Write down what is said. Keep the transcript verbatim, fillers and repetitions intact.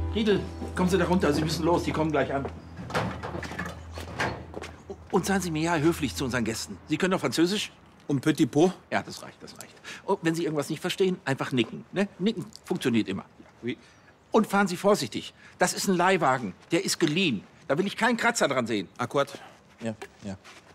Riedel, kommen Sie da runter, Sie müssen los, die kommen gleich an. Und seien Sie mir ja höflich zu unseren Gästen. Sie können doch Französisch? Und Petit Pot? Ja, das reicht, das reicht. Und wenn Sie irgendwas nicht verstehen, einfach nicken. Ne? Nicken funktioniert immer. Oui. Und fahren Sie vorsichtig. Das ist ein Leihwagen, der ist geliehen. Da will ich keinen Kratzer dran sehen. Akkord. Ja, ja.